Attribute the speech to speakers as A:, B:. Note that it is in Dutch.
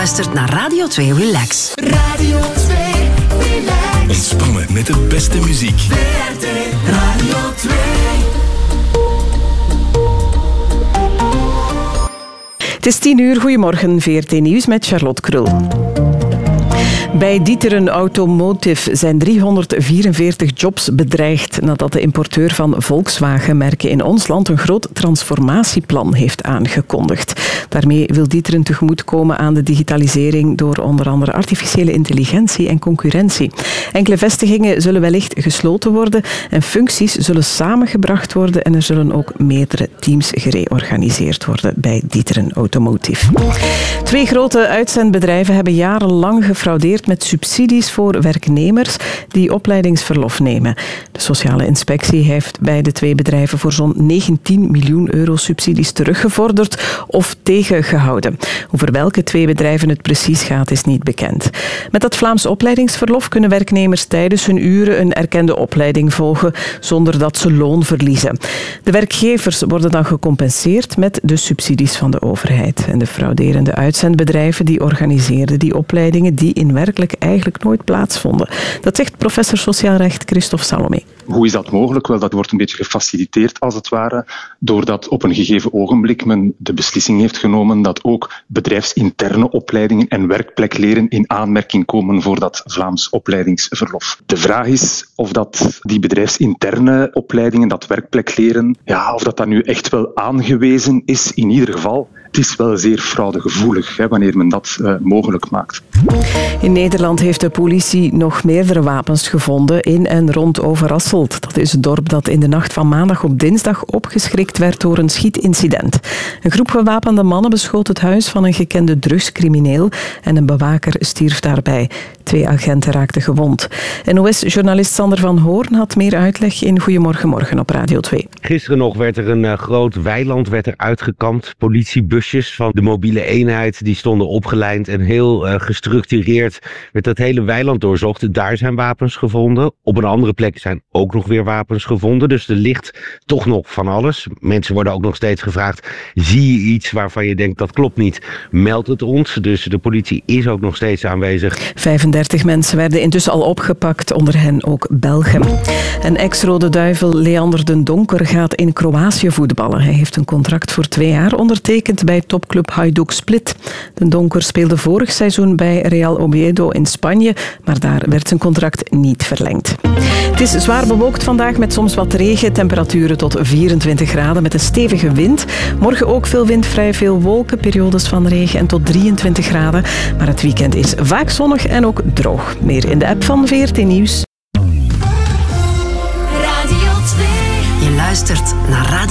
A: luistert naar Radio 2 Relax.
B: Radio 2 Relax.
C: Ontspannen met de beste muziek.
B: VRT Radio 2.
D: Het is 10 uur. Goedemorgen, VRT Nieuws met Charlotte Krul. Bij D'Ieteren Automotive zijn 344 jobs bedreigd nadat de importeur van Volkswagen-merken in ons land een groot transformatieplan heeft aangekondigd. Daarmee wil D'Ieteren tegemoetkomen aan de digitalisering door onder andere artificiële intelligentie en concurrentie. Enkele vestigingen zullen wellicht gesloten worden en functies zullen samengebracht worden en er zullen ook meerdere teams gereorganiseerd worden bij D'Ieteren Automotive. 2 grote uitzendbedrijven hebben jarenlang gefraudeerd met subsidies voor werknemers die opleidingsverlof nemen. De sociale inspectie heeft bij de 2 bedrijven voor zo'n 19 miljoen euro subsidies teruggevorderd of tegengehouden. Over welke 2 bedrijven het precies gaat is niet bekend. Met dat Vlaams opleidingsverlof kunnen werknemers tijdens hun uren een erkende opleiding volgen zonder dat ze loon verliezen. De werkgevers worden dan gecompenseerd met de subsidies van de overheid. En de frauderende uitzendbedrijven die organiseerden die opleidingen die in werkelijk eigenlijk nooit plaatsvonden. Dat zegt professor sociaal recht Christophe Salomé.
E: Hoe is dat mogelijk? Wel, dat wordt een beetje gefaciliteerd als het ware, doordat op een gegeven ogenblik men de beslissing heeft genomen dat ook bedrijfsinterne opleidingen en werkplekleren in aanmerking komen voor dat Vlaams opleidingsverlof. De vraag is of dat die bedrijfsinterne opleidingen, dat werkplekleren, of dat nu echt wel aangewezen is. In ieder geval, het is wel zeer fraudegevoelig wanneer men dat mogelijk maakt.
D: In Nederland heeft de politie nog meerdere wapens gevonden in en rond Overasselt. Dat is het dorp dat in de nacht van maandag op dinsdag opgeschrikt werd door een schietincident. Een groep gewapende mannen beschoot het huis van een gekende drugscrimineel en een bewaker stierf daarbij. 2 agenten raakten gewond. NOS-journalist Sander van Hoorn had meer uitleg in Goedemorgen Morgen op Radio 2.
F: Gisteren nog werd er een groot weiland uitgekampt. Politiebusjes van de mobiele eenheid die stonden opgelijnd en heel gestructureerd werd dat hele weiland doorzocht. Daar zijn wapens gevonden. Op een andere plek zijn ook nog weer wapens gevonden. Dus er ligt toch nog van alles. Mensen worden ook nog steeds gevraagd, zie je iets waarvan je denkt dat klopt niet? Meld het ons. Dus de politie is ook nog steeds aanwezig.
D: 35 mensen werden intussen al opgepakt, onder hen ook Belgen. En ex-Rode Duivel Leander den Donker gaat in Kroatië voetballen. Hij heeft een contract voor 2 jaar ondertekend bij topclub Hajduk Split. Den Donker speelde vorig seizoen bij Real Oviedo in Spanje, maar daar werd zijn contract niet verlengd. Het is zwaar bewolkt vandaag met soms wat regen, temperaturen tot 24 graden met een stevige wind. Morgen ook veel wind, vrij veel wolken, periodes van regen en tot 23 graden. Maar het weekend is vaak zonnig en ook droog. Meer in de app van VRT Nieuws.
B: Radio 2.
A: Je luistert naar Radio